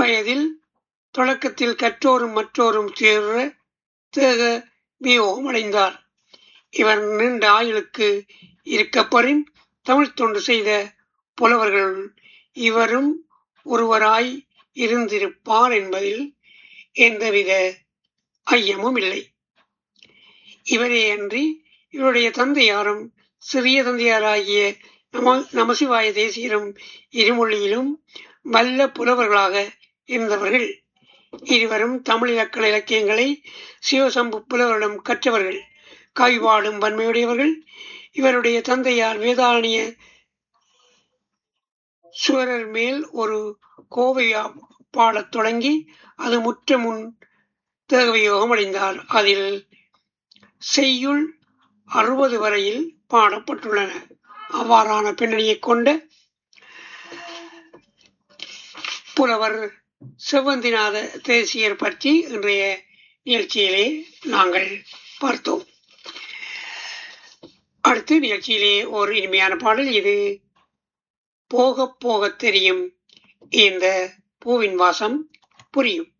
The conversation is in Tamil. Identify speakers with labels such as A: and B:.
A: வயதில் தொடக்கத்தில் கற்றோரும் மற்றோரும் சேர தேக வியோகமடைந்தார். இவர் நீண்ட ஆயுளுக்கு இருக்கப்பெறின் தமிழ் தொண்டு செய்த புலவர்களுள் இவரும் ஒருவராய் இருந்திருப்பார் என்பதில் எந்தவித ஐயமும் இல்லை. இவரே அன்றி இவருடைய தந்தையாரும் சிறிய தந்தையாராகிய நமசிவாய தேசியரும் இருமொழியிலும் வல்ல புலவர்களாக இருந்தவர்கள். இருவரும் தமிழ் இலக்கண இலக்கியங்களை சிவசம்பு புலவரிடம் கற்றவர்கள். கவிபாடும் வன்மையுடையவர்கள். இவருடைய தந்தையார் வேதாரண்ய சுவரர் மேல் ஒரு கோவை பாடத் தொடங்கி அது முற்ற முன் தேகவியோகம் அடைந்தார். அதில் செய்யுள் 60 வரையில் பாடப்பட்டுள்ளன. அவ்வாறான பின்னணியை கொண்ட புலவர் செவ்வந்திநாத தேசியர் பற்றி இன்றைய நிகழ்ச்சியிலே நாங்கள் பார்த்தோம். அடுத்து நிகழ்ச்சியிலே ஒரு இனிமையான பாடல். இது போக போக தெரியும் இந்த பூவின் வாசம் புரியும்.